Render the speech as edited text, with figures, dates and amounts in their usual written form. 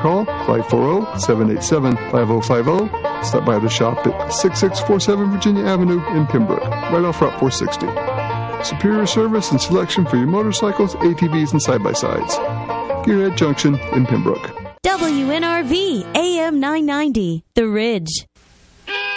call 540-787-5050. Stop by the shop at 6647 Virginia Avenue in Pembroke, right off Route 460. Superior service and selection for your motorcycles, ATVs, and side-by-sides. Gearhead Junction in Pembroke. WNRV AM 990, The Ridge.